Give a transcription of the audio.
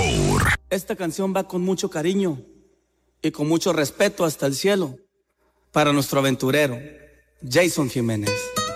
mejor. Esta canción va con mucho cariño y con mucho respeto hasta el cielo para nuestro aventurero, Jason Jiménez.